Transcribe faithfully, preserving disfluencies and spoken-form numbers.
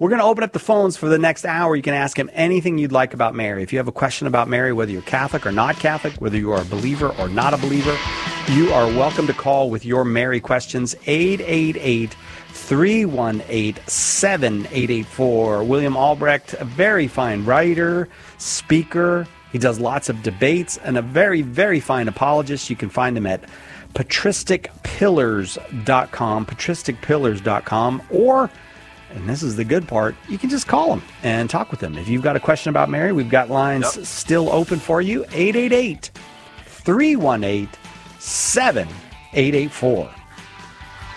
We're going to open up the phones for the next hour. You can ask him anything you'd like about Mary. If you have a question about Mary, whether you're Catholic or not Catholic, whether you are a believer or not a believer, you are welcome to call with your Mary questions. eight eight eight, three one eight, seven eight eight four. William Albrecht, a very fine writer, speaker. He does lots of debates and a very, very fine apologist. You can find him at patristic pillars dot com, patristic pillars dot com, or, and this is the good part, you can just call him and talk with him. If you've got a question about Mary, we've got lines yep. still open for you. eight eight eight, three one eight, seven eight eight four.